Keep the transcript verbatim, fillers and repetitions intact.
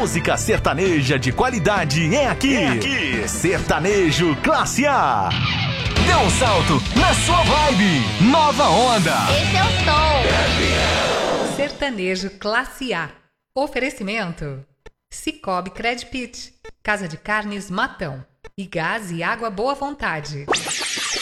Música sertaneja de qualidade é aqui. É aqui. Sertanejo Classe A. Dê um salto na sua vibe. Nova Onda. Esse é o som. Sertanejo Classe A. Oferecimento: Cicobi Credpit, Casa de Carnes Matão e Gás e Água Boa Vontade.